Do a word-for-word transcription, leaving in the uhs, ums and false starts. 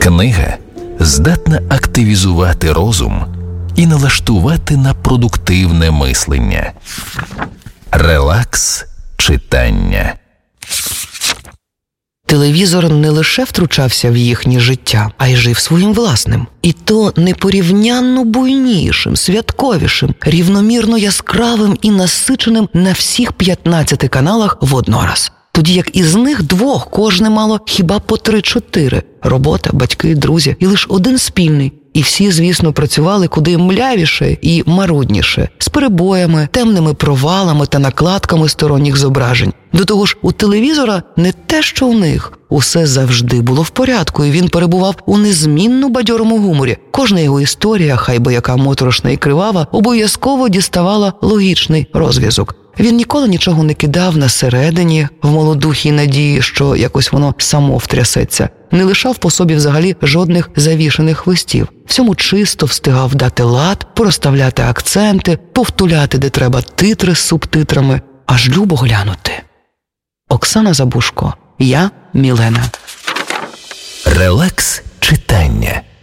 Книга здатна активізувати розум і налаштувати на продуктивне мислення. Релакс читання. Телевізор не лише втручався в їхнє життя, а й жив своїм власним. І то непорівнянно буйнішим, святковішим, рівномірно яскравим і насиченим на всіх п'ятнадцяти каналах воднораз. Тоді як із них двох кожне мало хіба по три-чотири. Робота, батьки, друзі і лише один спільний. І всі, звісно, працювали куди млявіше і марудніше, з перебоями, темними провалами та накладками сторонніх зображень. До того ж, у телевізора не те, що у них. Усе завжди було в порядку, і він перебував у незмінно бадьорому гуморі. Кожна його історія, хай би яка моторошна і кривава, обов'язково діставала логічний розв'язок. Він ніколи нічого не кидав на середині, в молодухій надії, що якось воно само втрясеться. Не лишав по собі взагалі жодних завішаних хвостів. Всьому чисто встигав дати лад, порозставляти акценти, повтуляти, де треба, титри з субтитрами. Аж любо глянути. Оксана Забушко. Я Мілена. Релакс читання.